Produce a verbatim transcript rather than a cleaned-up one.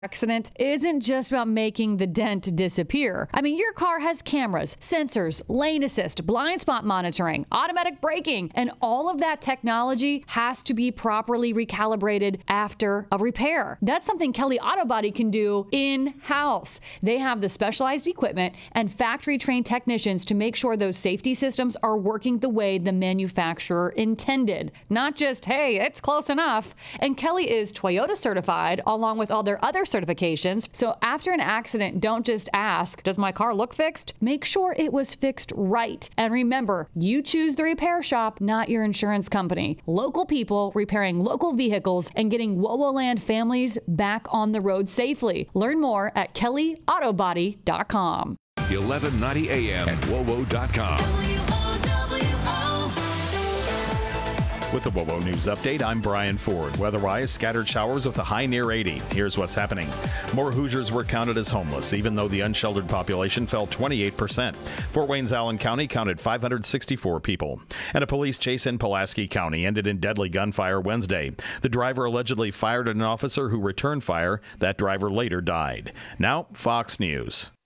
Accident isn't just about making the dent disappear. I mean, your car has cameras, sensors, lane assist, blind spot monitoring, automatic braking, and all of that technology has to be properly recalibrated after a repair. That's something Kelly Auto Body can do in-house. They have the specialized equipment and factory-trained technicians to make sure those safety systems are working the way the manufacturer intended. Not just, hey, it's close enough. And Kelly is Toyota certified along with all their other certifications. So after an accident, don't just ask, does my car look fixed? Make sure it was fixed right. And remember, you choose the repair shop, not your insurance company. Local people repairing local vehicles and getting WOWOland families back on the road safely. Learn more at kelly auto body dot com. eleven ninety A M at W O W O dot com. With the W O W O News Update, I'm Brian Ford. Weather-wise, scattered showers with a high near eighty. Here's what's happening. More Hoosiers were counted as homeless, even though the unsheltered population fell twenty-eight percent. Fort Wayne's Allen County counted five hundred sixty-four people. And a police chase in Pulaski County ended in deadly gunfire Wednesday. The driver allegedly fired at an officer who returned fire. That driver later died. Now, Fox News.